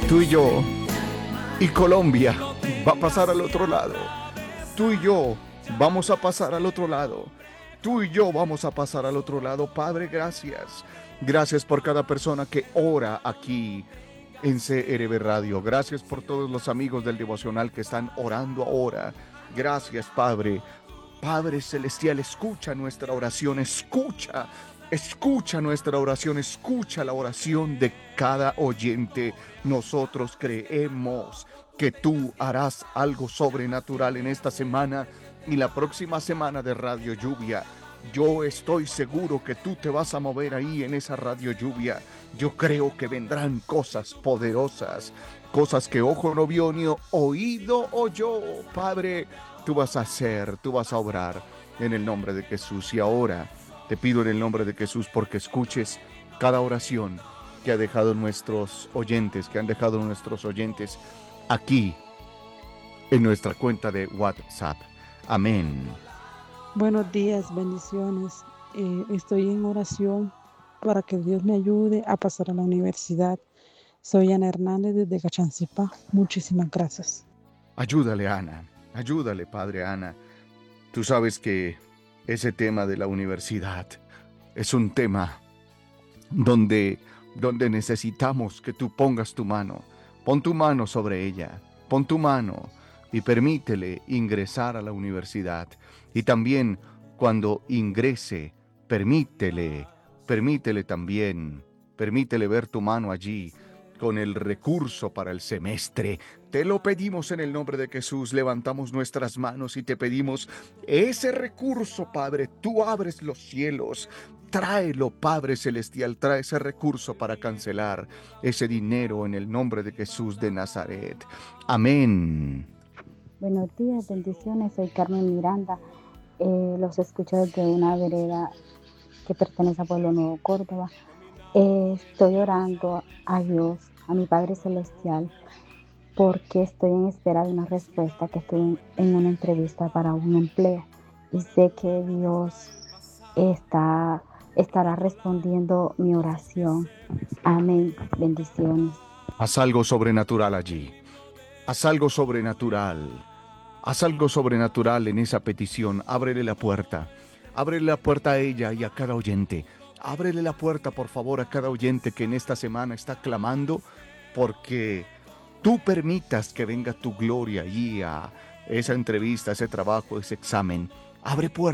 Tú y yo, y Colombia va a pasar al otro lado. Tú y yo vamos a pasar al otro lado. Tú y yo vamos a pasar al otro lado. Padre, gracias. Gracias por cada persona que ora aquí en CRB Radio. Gracias por todos los amigos del devocional que están orando ahora. Gracias, Padre. Padre Celestial, escucha nuestra oración, escucha nuestra oración, escucha la oración de cada oyente. Nosotros creemos que tú harás algo sobrenatural en esta semana y la próxima semana de Radio Lluvia. Yo estoy seguro que tú te vas a mover ahí en esa Radio Lluvia. Yo creo que vendrán cosas poderosas, cosas que ojo no vio ni oído oyó. Padre, tú vas a hacer, tú vas a obrar en el nombre de Jesús. Y ahora te pido en el nombre de Jesús porque escuches cada oración que ha dejado nuestros oyentes, que han dejado nuestros oyentes aquí en nuestra cuenta de WhatsApp. Amén. Buenos días, bendiciones. Estoy en oración para que Dios me ayude a pasar a la universidad. Soy Ana Hernández desde Cachancipá. Muchísimas gracias. Ayúdale, Ana. Ayúdale, Padre Ana. Tú sabes que ese tema de la universidad es un tema donde necesitamos que tú pongas tu mano. Pon tu mano sobre ella. Pon tu mano y permítele ingresar a la universidad. Y también cuando ingrese, permítele también, permítele ver tu mano allí con el recurso para el semestre. Te lo pedimos en el nombre de Jesús, levantamos nuestras manos y te pedimos ese recurso, Padre. Tú abres los cielos, tráelo, Padre Celestial, trae ese recurso para cancelar ese dinero en el nombre de Jesús de Nazaret. Amén. Buenos días, bendiciones. Soy Carmen Miranda. Los escucho desde una vereda que pertenece a Pueblo Nuevo, Córdoba. Estoy orando a Dios, a mi Padre Celestial, porque estoy en espera de una respuesta, que estoy en una entrevista para un empleo y sé que Dios estará respondiendo mi oración. Amén. Bendiciones. Haz algo sobrenatural allí. Haz algo sobrenatural. Haz algo sobrenatural en esa petición. Ábrele la puerta. Ábrele la puerta a ella y a cada oyente. Ábrele la puerta, por favor, a cada oyente que en esta semana está clamando porque tú permitas que venga tu gloria allí a esa entrevista, ese trabajo, ese examen. Abre puertas.